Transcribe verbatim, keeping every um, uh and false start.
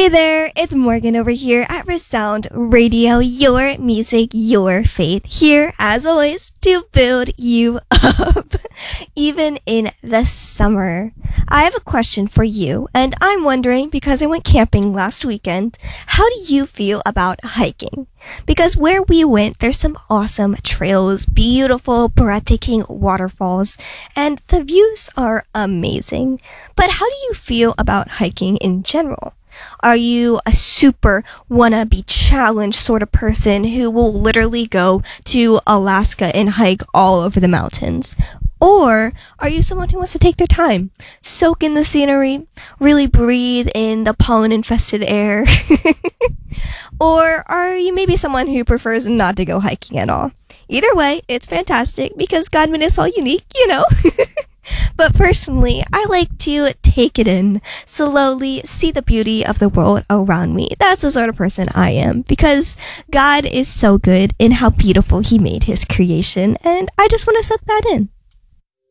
Hey there, it's Morgan over here at Resound Radio, your music, your faith, here as always to build you up, even in the summer. I have a question for you, and I'm wondering, because I went camping last weekend, how do you feel about hiking? Because where we went, there's some awesome trails, beautiful, breathtaking waterfalls, and the views are amazing. But how do you feel about hiking in general? Are you a super wanna be challenged sort of person who will literally go to Alaska and hike all over the mountains? Or are you someone who wants to take their time, soak in the scenery, really breathe in the pollen-infested air? Or are you maybe someone who prefers not to go hiking at all? Either way, it's fantastic because God made us all unique, you know? But personally, I like to take it in, slowly see the beauty of the world around me. That's the sort of person I am, because God is so good in how beautiful He made His creation, and I just want to soak that in.